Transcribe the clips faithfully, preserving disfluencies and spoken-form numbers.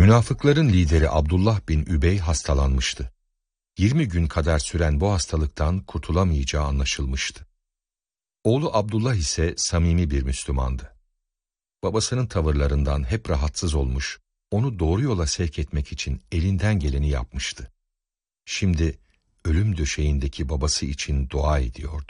Münafıkların lideri Abdullah bin Übey hastalanmıştı. Yirmi gün kadar süren bu hastalıktan kurtulamayacağı anlaşılmıştı. Oğlu Abdullah ise samimi bir Müslümandı. Babasının tavırlarından hep rahatsız olmuş, onu doğru yola sevk etmek için elinden geleni yapmıştı. Şimdi ölüm döşeğindeki babası için dua ediyordu.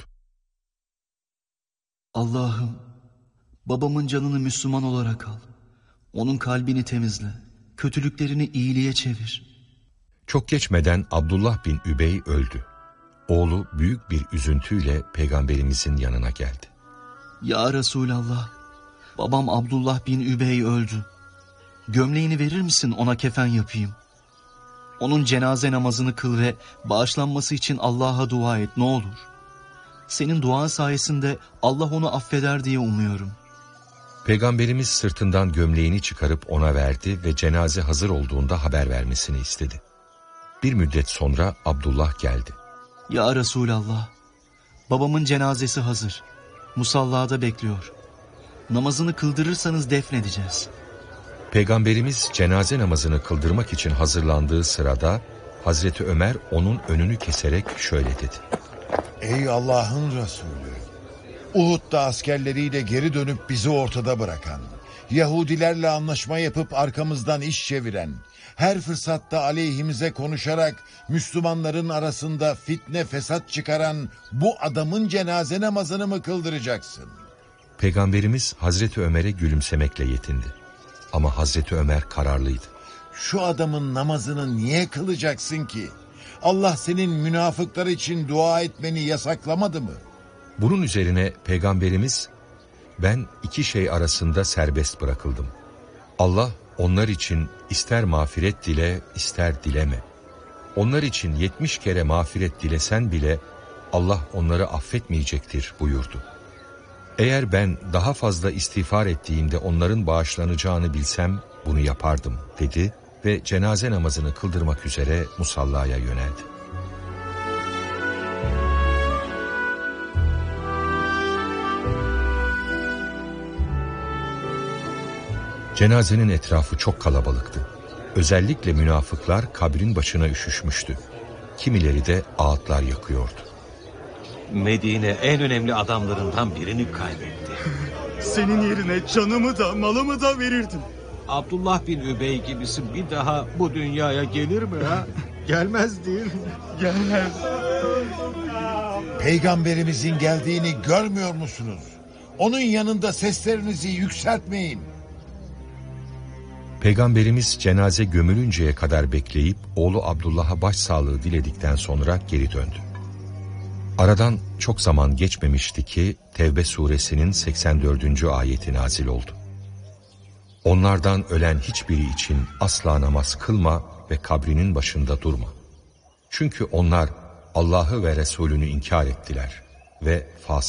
Allah'ım, babamın canını Müslüman olarak al. Onun kalbini temizle, kötülüklerini iyiliğe çevir. Çok geçmeden Abdullah bin Übey öldü. Oğlu büyük bir üzüntüyle Peygamberimizin yanına geldi. Ya Resulallah, babam Abdullah bin Übey öldü. Gömleğini verir misin, ona kefen yapayım? Onun cenaze namazını kıl ve bağışlanması için Allah'a dua et ne olur. Senin duan sayesinde Allah onu affeder diye umuyorum. Peygamberimiz sırtından gömleğini çıkarıp ona verdi ve cenaze hazır olduğunda haber vermesini istedi. Bir müddet sonra Abdullah geldi. Ya Resulallah, babamın cenazesi hazır. Musallada bekliyor. Namazını kıldırırsanız defnedeceğiz. Peygamberimiz cenaze namazını kıldırmak için hazırlandığı sırada Hazreti Ömer onun önünü keserek şöyle dedi. Ey Allah'ın Resulü! Uhud'da askerleriyle geri dönüp bizi ortada bırakan, Yahudilerle anlaşma yapıp arkamızdan iş çeviren, her fırsatta aleyhimize konuşarak Müslümanların arasında fitne fesat çıkaran bu adamın cenaze namazını mı kıldıracaksın? Peygamberimiz Hazreti Ömer'e gülümsemekle yetindi. Ama Hazreti Ömer kararlıydı. Şu adamın namazını niye kılacaksın ki? Allah senin münafıklar için dua etmeni yasaklamadı mı? Bunun üzerine Peygamberimiz, ben iki şey arasında serbest bırakıldım. Allah onlar için ister mağfiret dile, ister dileme. Onlar için yetmiş kere mağfiret dilesen bile Allah onları affetmeyecektir buyurdu. Eğer ben daha fazla istiğfar ettiğimde onların bağışlanacağını bilsem bunu yapardım dedi ve cenaze namazını kıldırmak üzere musallaya yöneldi. Cenazenin etrafı çok kalabalıktı. Özellikle münafıklar kabrin başına üşüşmüştü. Kimileri de ağıtlar yakıyordu. Medine en önemli adamlarından birini kaybetti. Senin yerine canımı da malımı da verirdim. Abdullah bin Übey gibisi bir daha bu dünyaya gelir mi ha? Gelmez değil mi? Gelmez. Peygamberimizin geldiğini görmüyor musunuz? Onun yanında seslerinizi yükseltmeyin. Peygamberimiz cenaze gömülünceye kadar bekleyip oğlu Abdullah'a başsağlığı diledikten sonra geri döndü. Aradan çok zaman geçmemişti ki Tevbe suresinin seksen dördüncü ayeti nazil oldu. Onlardan ölen hiçbiri için asla namaz kılma ve kabrinin başında durma. Çünkü onlar Allah'ı ve Resulünü inkar ettiler ve fasık